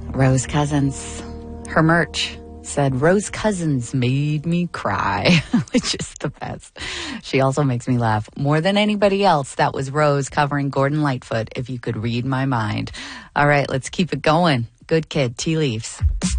Rose Cousins. Her merch said, Rose Cousins made me cry, which is the best. She also makes me laugh more than anybody else. That was Rose covering Gordon Lightfoot, If You Could Read My Mind. All right, let's keep it going. Good kid, Tea Leaves.